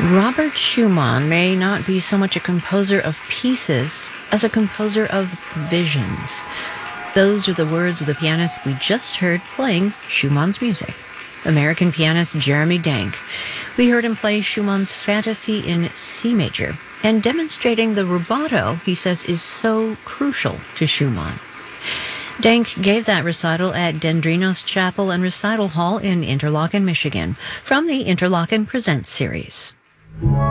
Robert Schumann may not be so much a composer of pieces as a composer of visions. Those are the words of the pianist we just heard playing Schumann's music, American pianist Jeremy Dank. We heard him play Schumann's Fantasy in C major, and demonstrating the rubato he says is so crucial to Schumann. Dank gave that recital at Dendrinos Chapel and Recital Hall in Interlochen, Michigan, from the Interlochen Presents series.